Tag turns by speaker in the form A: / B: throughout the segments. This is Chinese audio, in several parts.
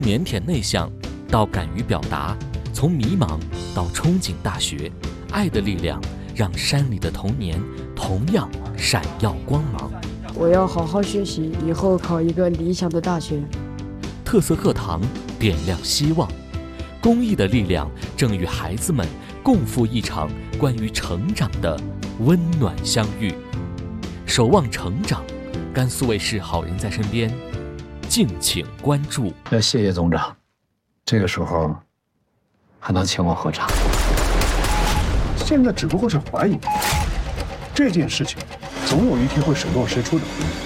A: 腼腆内向到敢于表达，从迷茫到憧憬大学，爱的力量让山里的童年同样闪耀光芒。
B: 我要好好学习，以后考一个理想的大学。
A: 特色课堂点亮希望，公益的力量正与孩子们共赴一场关于成长的温暖相遇。守望成长，甘肃卫视好人在身边，敬请关注。
C: 要谢谢总长，这个时候还能请我喝茶。
D: 现在只不过是怀疑，这件事情总有一天会水落石出的。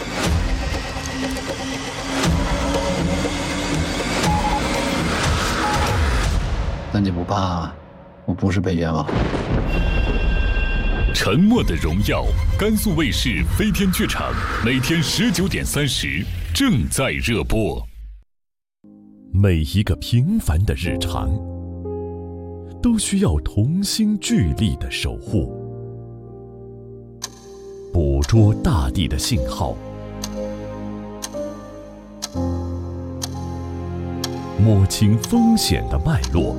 C: 那你不怕我不是被冤枉？
E: 沉默的荣耀，甘肃卫视飞天剧场，每天19:30正在热播。每一个平凡的日常，都需要同心聚力的守护。捕捉大地的信号，摸清风险的脉络，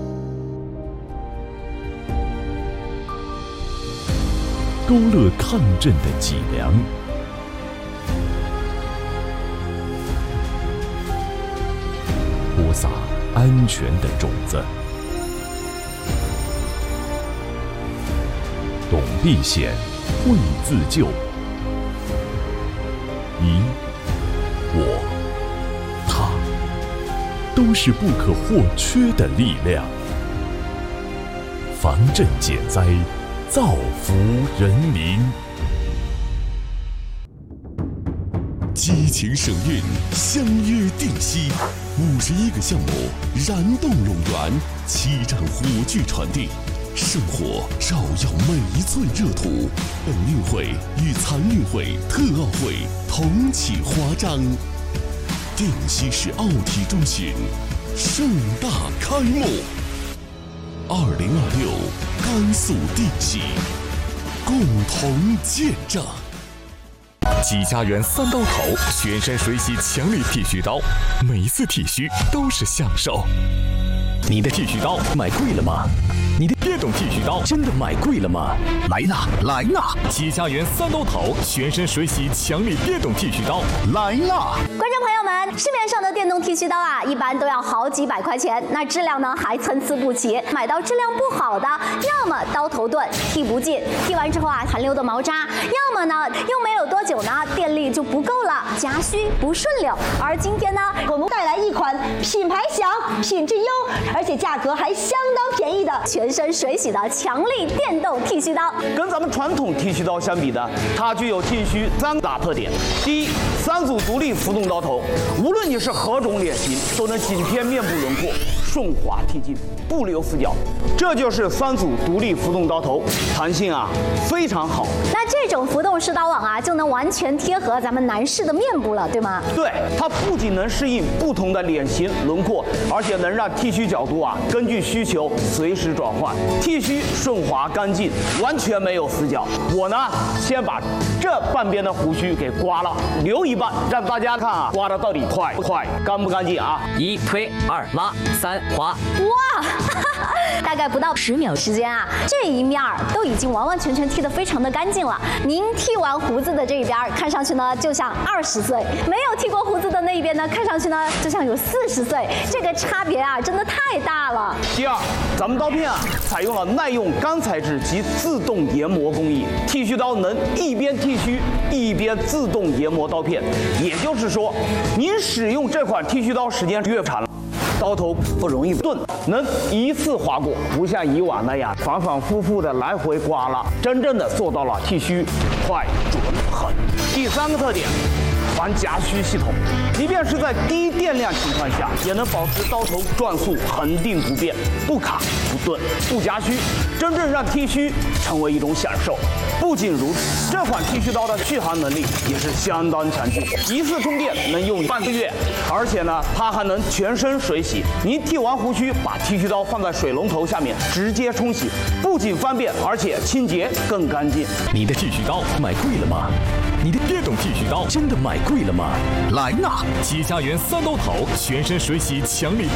E: 勾勒抗震的脊梁，播撒安全的种子。懂避险，会自救。你、我、他，都是不可或缺的力量。防震减灾，造福人民。激情省运，相约定西，51个项目燃动龙源，7站火炬传递。圣火照耀每一寸热土，本运会与残运会、特奥会同启华章。定西市奥体中心盛大开幕。2026甘肃定西，共同见证。季家园3刀头，全身水洗强力剃须刀，每一次剃须都是享受。你的剃须刀买贵了吗？你的别动剃须刀真的买贵了吗？来啦来啦！季家园3刀头，全身水洗强力别动剃须刀来啦！
F: 观众朋友们，市面上的电动剃须刀啊，一般都要好几百块钱，那质量呢还参差不齐。买到质量不好的，要么刀头钝，剃不进，剃完之后啊残留的毛渣；要么呢用没有多久呢，电力就不够了，夹须不顺溜。而今天呢，
G: 我们带来一款品牌响、品质优，而且价格还相当便宜的
F: 全身水洗的强力电动剃须刀。
H: 跟咱们传统剃须刀相比呢，它具有剃须3大特点。第一，3组独立浮动刀头，无论你是何种脸型，都能紧贴面部轮廓，顺滑剃净，不留死角。这就是3组独立浮动刀头，弹性啊非常好。
F: 那这种浮动式刀网啊，就能完全贴合咱们男士的面部了，对吗？
H: 对，它不仅能适应不同的脸型轮廓，而且能让剃须角度啊根据需求随时转换，剃须顺滑干净，完全没有死角。我呢，先把这半边的胡须给刮了，留一半，让大家看啊，刮的到底快不快，干不干净啊？1推2拉3滑。
F: 哇，大概不到10秒时间啊，这一面都已经完完全全剃得非常的干净了。您剃完胡子的这一边，看上去呢就像20岁；没有剃过胡子的那一边呢，看上去呢就像有40岁。这个差别啊，真的太大了。
H: 第二，咱们刀片啊，采用了耐用钢材质及自动研磨工艺，剃须刀能一边剃须一边自动研磨刀片。也就是说，您使用这款剃须刀时间越长了，刀头不容易钝，能一次划过，不像以往那样反反复复的来回刮拉，真正的做到了剃须快、准、狠。第3个特点，防夹须系统，即便是在低电量情况下，也能保持刀头转速恒定不变，不卡不钝，不夹虚，真正让剃须成为一种享受。不仅如此，这款剃须刀的续航能力也是相当强劲，一次充电能用半个月，而且呢，它还能全身水洗。您剃完胡须，把剃须刀放在水龙头下面直接冲洗，不仅方便，而且清洁更干净。
I: 你的剃须刀买贵了吗？你的电动剃须刀真的买贵了吗？来呐！7家园3刀淘全身水洗强力